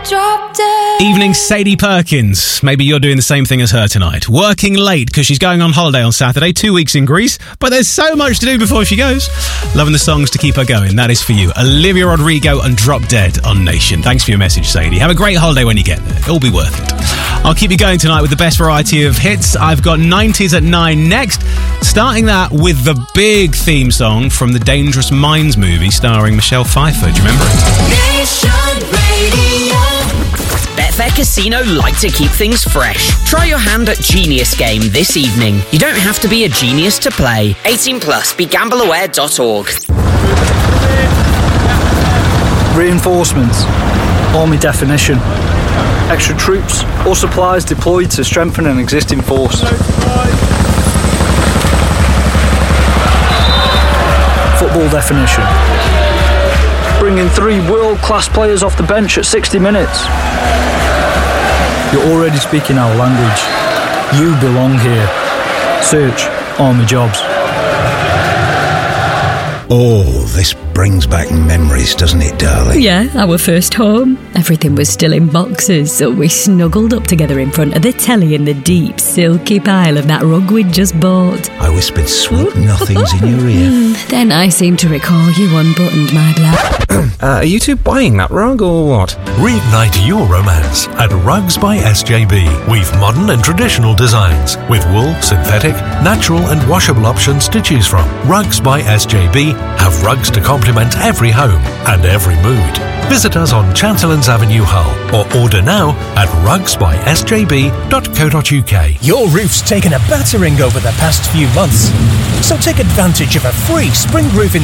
drop dead. Evening, Sadie Perkins. Maybe you're doing the same thing as her tonight. Working late because she's going on holiday on Saturday, 2 weeks in Greece, but there's so much to do before she goes. Loving the songs to keep her going. That is for you. Olivia Rodrigo and Drop Dead on Nation. Thanks for your message, Sadie. Have a great holiday when you get there. It'll be worth it. I'll keep you going tonight with the best variety of hits. I've got 90s at 9 next. Starting that with the big theme song from the Dangerous Minds movie starring Michelle Pfeiffer. Do you remember it? Nation Radio. Betfair Casino like to keep things fresh. Try your hand at Genius Game this evening. You don't have to be a genius to play. 18 plus, begambleaware.org. Reinforcements. Army definition. Extra troops or supplies deployed to strengthen an existing force. Football definition. Bringing 3 world-class players off the bench at 60 minutes. You're already speaking our language. You belong here. Search Army Jobs. Oh, this brings back memories, doesn't it, darling? Yeah, our first home. Everything was still in boxes, so we snuggled up together in front of the telly in the deep, silky pile of that rug we'd just bought. I whispered sweet nothings in your ear. Then I seem to recall you unbuttoned my black. Are you two buying that rug or what? Reignite your romance at Rugs by SJB. We've modern and traditional designs with wool, synthetic, natural and washable options to choose from. Rugs by SJB have rugs to complement every home and every mood. Visit us on Chanterlands Avenue, Hull, or order now at rugsbysjb.co.uk. Your roof's taken a battering over the past few months, so take advantage of a free spring roofing